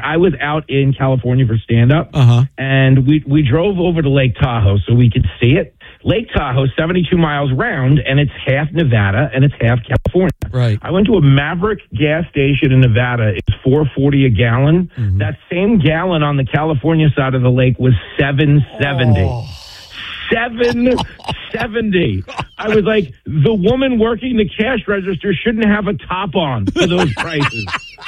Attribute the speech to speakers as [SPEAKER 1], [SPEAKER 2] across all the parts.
[SPEAKER 1] I was out in California for stand-up, and we drove over to Lake Tahoe so we could see it. Lake Tahoe, 72 miles round, and it's half Nevada and it's half California.
[SPEAKER 2] Right.
[SPEAKER 1] I went to a Maverick gas station in Nevada. It's $4.40 a gallon.
[SPEAKER 2] Mm-hmm.
[SPEAKER 1] That same gallon on the California side of the lake was $7.70.
[SPEAKER 2] Oh.
[SPEAKER 1] $7.70. I was like, the woman working the cash register shouldn't have a top on for those prices.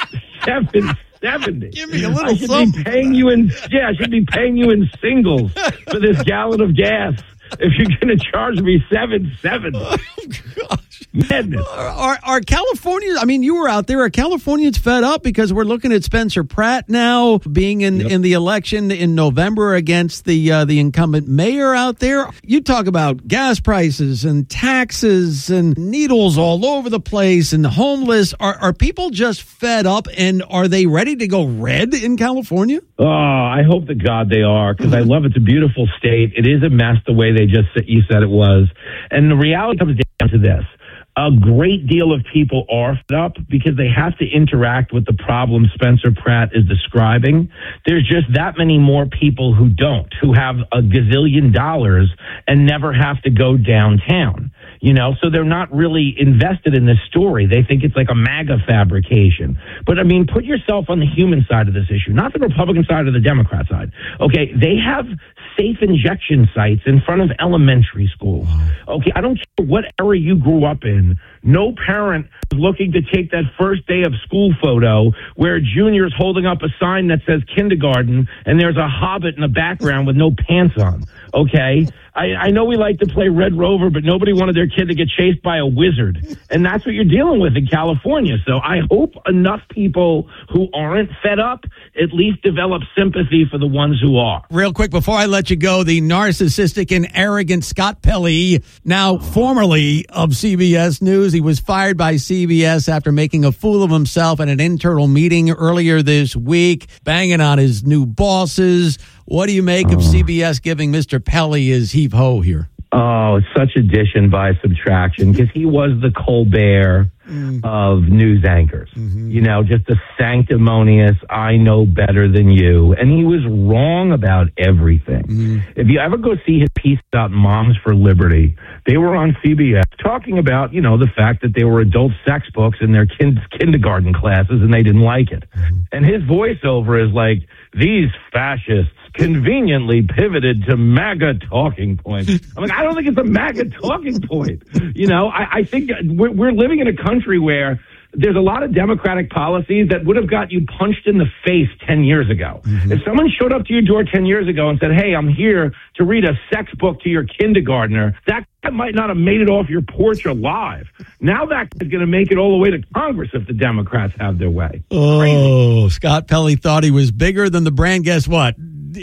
[SPEAKER 1] $7.70.
[SPEAKER 2] Give me a little
[SPEAKER 1] I should
[SPEAKER 2] something.
[SPEAKER 1] be paying you in. Yeah, I should be paying you in singles for this gallon of gas. If you're going to charge me $7.70.
[SPEAKER 2] Oh, gosh.
[SPEAKER 1] Madness.
[SPEAKER 2] Are Californians, I mean, you were out there, are Californians fed up? Because we're looking at Spencer Pratt now being in the election in November against the incumbent mayor out there. You talk about gas prices and taxes and needles all over the place and homeless. Are people just fed up, and are they ready to go red in California?
[SPEAKER 1] Oh, I hope to God they are, because I love it's a beautiful state. It is a mess the way you said it was. And the reality comes down to this. A great deal of people are fed up because they have to interact with the problem Spencer Pratt is describing. There's just that many more people who don't, who have a gazillion dollars and never have to go downtown. You know, so they're not really invested in this story. They think it's like a MAGA fabrication. But, I mean, put yourself on the human side of this issue, not the Republican side or the Democrat side. Okay, they have safe injection sites in front of elementary schools. Okay, I don't care what era you grew up in. No parent is looking to take that first day of school photo where junior's holding up a sign that says kindergarten and there's a hobbit in the background with no pants on. Okay? I know we like to play Red Rover, but nobody wanted their kid to get chased by a wizard. And that's what you're dealing with in California. So I hope enough people who aren't fed up at least develop sympathy for the ones who are.
[SPEAKER 2] Real quick, before I let you go, the narcissistic and arrogant Scott Pelley, now formerly of CBS News, he was fired by CBS after making a fool of himself at an internal meeting earlier this week, banging on his new bosses. What do you make of CBS giving Mr. Pelley his heave-ho here?
[SPEAKER 1] Oh, it's such addition by subtraction, because he was the Colbert of news anchors. You know, just a sanctimonious, I know better than you. And he was wrong about everything. If you ever go see his piece about Moms for Liberty, they were on CBS talking about, you know, the fact that there were adult sex books in their kids' kindergarten classes and they didn't like it. And his voiceover is like, these fascists conveniently pivoted to MAGA talking points. I'm like, I don't think it's a MAGA talking point. You know, I think we're living in a country where there's a lot of Democratic policies that would have got you punched in the face 10 years ago. If someone showed up to your door 10 years ago and said, hey, I'm here to read a sex book to your kindergartner, that might not have made it off your porch alive. Now that is going to make it all the way to Congress if the Democrats have their way.
[SPEAKER 2] Oh, crazy. Scott Pelley thought he was bigger than the brand. Guess what?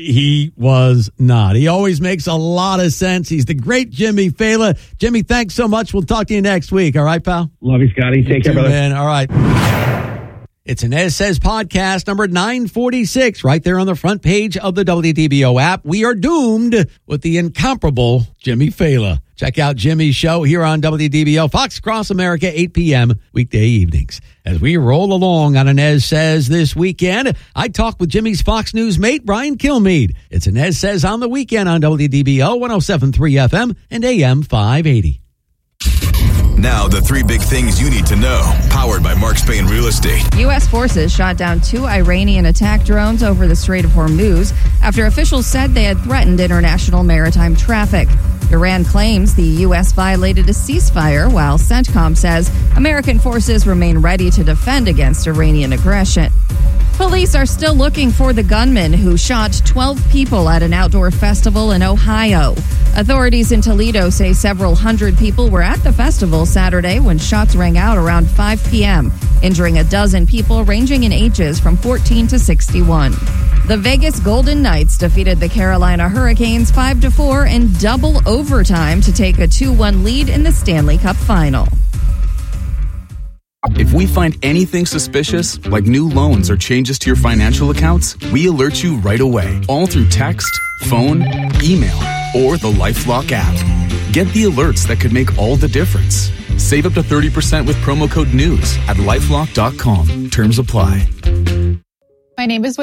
[SPEAKER 2] He was not. He always makes a lot of sense. He's the great Jimmy Failla. Jimmy, thanks so much. We'll talk to you next week. All right, pal?
[SPEAKER 1] Love you, Scotty. Take care, brother.
[SPEAKER 2] Man. All right. It's an Ed Says podcast number 946 right there on the front page of the WDBO app. We are doomed with the incomparable Jimmy Failla. Check out Jimmy's show here on WDBO, Fox Across America, 8 p.m. weekday evenings. As we roll along on an Ed Says this weekend, I talk with Jimmy's Fox News mate, Brian Kilmeade. It's an Ed Says on the weekend on WDBO 107.3 FM and AM 580.
[SPEAKER 3] Now, the three big things you need to know, powered by Mark Spain Real Estate.
[SPEAKER 4] U.S. forces shot down 2 Iranian attack drones over the Strait of Hormuz after officials said they had threatened international maritime traffic. Iran claims the U.S. violated a ceasefire, while CENTCOM says American forces remain ready to defend against Iranian aggression. Police are still looking for the gunman who shot 12 people at an outdoor festival in Ohio. Authorities in Toledo say several hundred people were at the festival Saturday when shots rang out around 5 p.m., injuring a dozen people ranging in ages from 14 to 61. The Vegas Golden Knights defeated the Carolina Hurricanes 5-4 in double overtime to take a 2-1 lead in the Stanley Cup Final.
[SPEAKER 5] If we find anything suspicious, like new loans or changes to your financial accounts, we alert you right away, all through text, phone, email, or the LifeLock app. Get the alerts that could make all the difference. Save up to 30% with promo code NEWS at LifeLock.com. Terms apply.
[SPEAKER 6] My name is